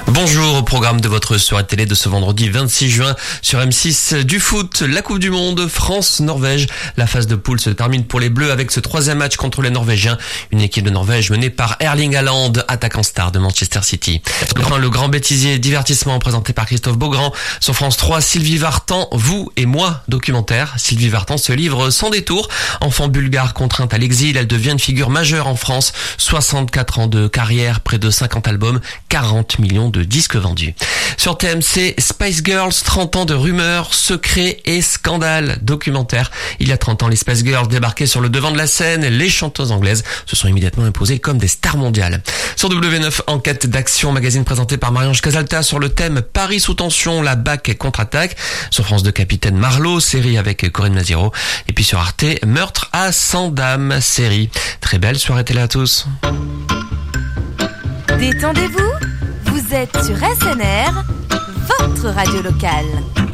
Bonjour, au programme de votre soirée télé de ce vendredi 26 juin sur M6 du foot, la Coupe du Monde, France-Norvège. La phase de poule se termine pour les Bleus avec ce troisième match contre les Norvégiens. Une équipe de Norvège menée par Erling Haaland, attaquant star de Manchester City. Enfin, le grand bêtisier divertissement présenté par Christophe Beaugrand. Sur France 3, Sylvie Vartan, Vous et moi, documentaire. Sylvie Vartan se livre sans détour. Enfant bulgare contrainte à l'exil, elle devient une figure majeure en France. 64 ans de carrière, près de 50 albums, 40 millions de disques vendus. Sur TMC, Spice Girls, 30 ans de rumeurs, secrets et scandales. Documentaire. Il y a 30 ans, les Spice Girls débarquaient sur le devant de la scène. Les chanteuses anglaises se sont immédiatement imposées comme des stars mondiales. Sur W9, enquête d'action, magazine présenté par Marie-Ange Casalta sur le thème Paris sous tension, la BAC contre-attaque. Sur France 2, Capitaine Marlowe, série avec Corinne Maziro. Et puis sur Arte, Meurtre à 100 dames, série. Très belle soirée télé à tous. Détendez-vous, vous êtes sur SNR, votre radio locale.